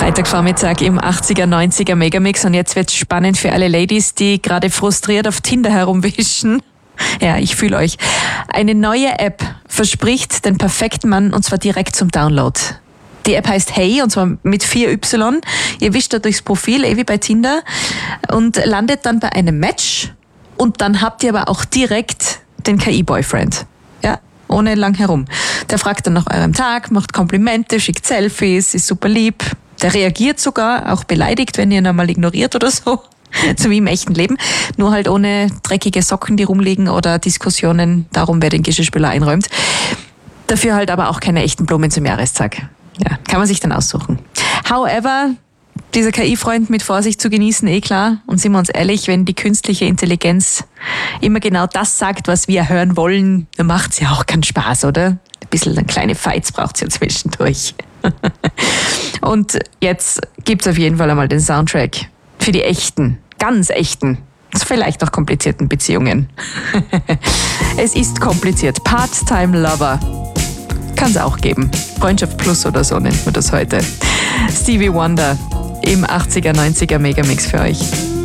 Freitagvormittag im 80er, 90er Megamix und jetzt wird's spannend für alle Ladies, die gerade frustriert auf Tinder herumwischen. Ja, ich fühle euch. Eine neue App verspricht den perfekten Mann und zwar direkt zum Download. Die App heißt Hey und zwar mit 4Y. Ihr wischt da durchs Profil, wie bei Tinder und landet dann bei einem Match und dann habt ihr aber auch direkt den KI-Boyfriend. Ja, ohne lang herum. Der fragt dann nach eurem Tag, macht Komplimente, schickt Selfies, ist super lieb. Der reagiert sogar, auch beleidigt, wenn ihr ihn einmal ignoriert oder so. So wie im echten Leben. Nur halt ohne dreckige Socken, die rumliegen oder Diskussionen darum, wer den Geschirrspüler einräumt. Dafür halt aber auch keine echten Blumen zum Jahrestag. Ja, kann man sich dann aussuchen. However, dieser KI-Freund mit Vorsicht zu genießen, klar. Und sind wir uns ehrlich, wenn die künstliche Intelligenz immer genau das sagt, was wir hören wollen, dann macht's ja auch keinen Spaß, oder? Ein bisschen kleine Fights braucht's ja zwischendurch. Und jetzt gibt's auf jeden Fall einmal den Soundtrack für die echten, ganz echten, vielleicht auch komplizierten Beziehungen. Es ist kompliziert. Part-Time Lover. Kann es auch geben. Freundschaft Plus oder so nennt man das heute. Stevie Wonder im 80er, 90er Megamix für euch.